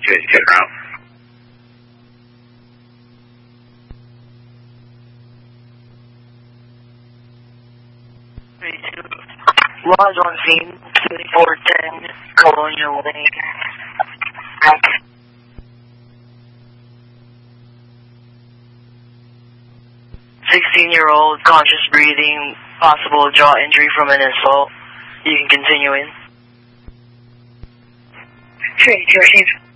check out. Was on scene, 2410 Colonial Lane. 16-year-old, conscious breathing, possible jaw injury from an assault. You can continue in. 3, 2 received.